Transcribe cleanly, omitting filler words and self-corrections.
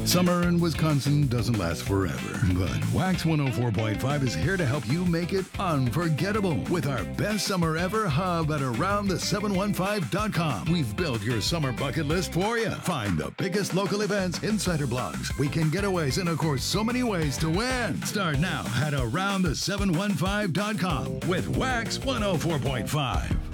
Summer in Wisconsin doesn't last forever, but Wax 104.5 is here to help you make it unforgettable with our best summer ever hub at aroundthe715.com. We've built your summer bucket list for you. Find the biggest local events, insider blogs, weekend getaways, and of course, so many ways to win. Start now at aroundthe715.com with Wax 104.5.